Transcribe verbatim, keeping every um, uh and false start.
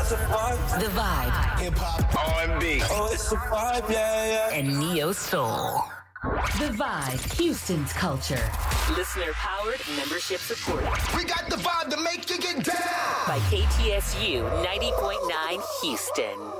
it's a vibe. The Vibe. Hip hop, R and B. Oh, it's a vibe, yeah, yeah. And Neo Soul. The Vibe, Houston's culture. Listener powered, membership supported. We got the vibe to make you get down. By K T S U ninety point nine Houston.